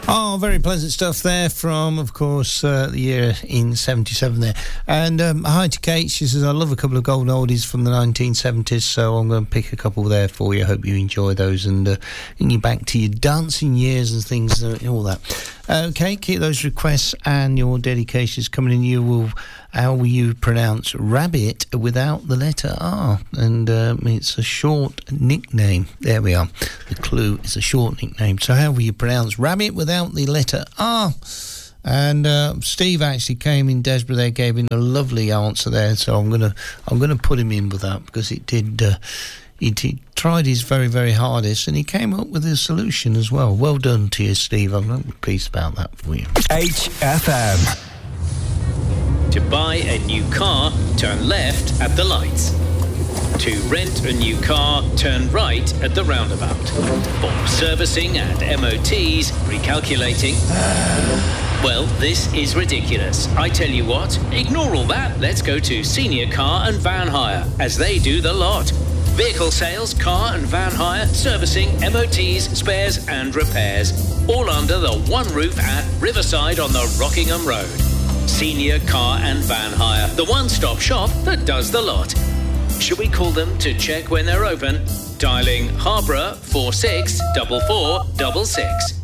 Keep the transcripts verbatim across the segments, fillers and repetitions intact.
Oh, very pleasant stuff there from, of course, uh, the year in seventy-seven there. And um, hi to Kate. She says, I love a couple of golden oldies from the nineteen seventies, so I'm going to pick a couple there for you. Hope you enjoy those and uh, bring you back to your dancing years and things and all that. Okay, keep those requests and your dedications coming in. You will, how will you pronounce rabbit without the letter R? And um, it's a short nickname. There we are. The clue is a short nickname. So how will you pronounce rabbit without the letter R? And uh, Steve actually came in Desborough there, gave him a lovely answer there. So I'm gonna I'm gonna put him in with that because it did. Uh, He, he tried his very, very hardest and he came up with a solution as well. Well done to you, Steve. I'm really pleased about that for you. H F M. To buy a new car, turn left at the lights. To rent a new car, turn right at the roundabout. For servicing and M O Ts, recalculating. Well, this is ridiculous. I tell you what, ignore all that. Let's go to Senior Car and Van Hire, as they do the lot. Vehicle sales, car and van hire, servicing, M O Ts, spares and repairs. All under the one roof at Riverside on the Rockingham Road. Senior Car and Van Hire, the one-stop shop that does the lot. Should we call them to check when they're open? Dialing Harborough four six four four six six.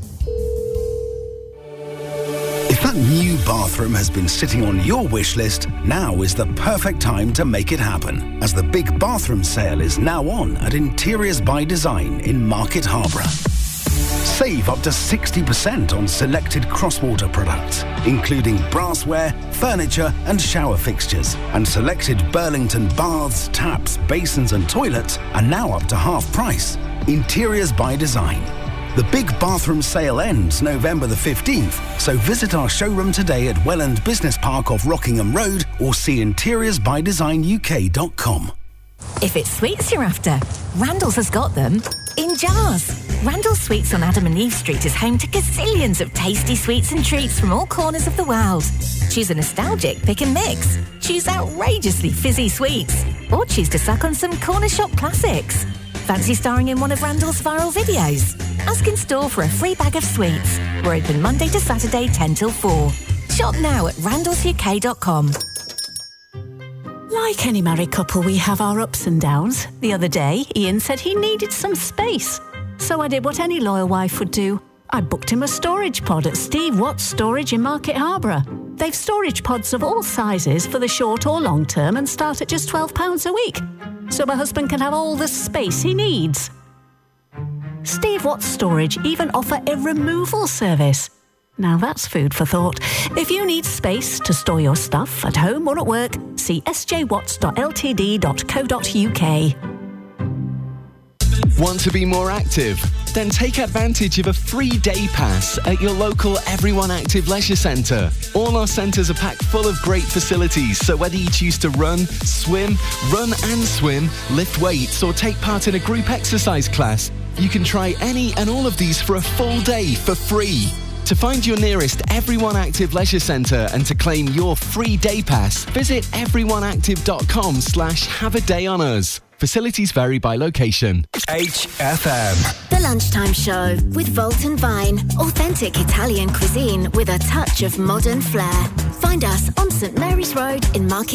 If that new bathroom has been sitting on your wish list, now is the perfect time to make it happen, as the big bathroom sale is now on at Interiors by Design in Market Harborough. Save up to sixty percent on selected Crosswater products, including brassware, furniture and shower fixtures. And selected Burlington baths, taps, basins and toilets are now up to half price. Interiors by Design. The big bathroom sale ends November the fifteenth, so visit our showroom today at Welland Business Park off Rockingham Road or see interiors by design U K dot com. If it's sweets you're after, Randall's has got them in jars. Randall's Sweets on Adam and Eve Street is home to gazillions of tasty sweets and treats from all corners of the world. Choose a nostalgic pick and mix. Choose outrageously fizzy sweets. Or choose to suck on some corner shop classics. Fancy starring in one of Randall's viral videos? Ask in store for a free bag of sweets. We're open Monday to Saturday, ten till four. Shop now at randalls U K dot com. Like any married couple, we have our ups and downs. The other day, Ian said he needed some space. So I did what any loyal wife would do. I booked him a storage pod at Steve Watts Storage in Market Harborough. They've storage pods of all sizes for the short or long term and start at just twelve pounds a week. So my husband can have all the space he needs. Steve Watts Storage even offer a removal service. Now that's food for thought. If you need space to store your stuff at home or at work, see s j watts dot l t d dot co dot u k. Want to be more active? Then take advantage of a free day pass at your local Everyone Active Leisure Centre. All our centres are packed full of great facilities, so whether you choose to run, swim, run and swim, lift weights or take part in a group exercise class, you can try any and all of these for a full day for free. To find your nearest Everyone Active Leisure Centre and to claim your free day pass, visit everyoneactive.com slash have a day on us. Facilities vary by location. H F M. The Lunchtime Show with Volt and Vine. Authentic Italian cuisine with a touch of modern flair. Find us on St Mary's Road in Market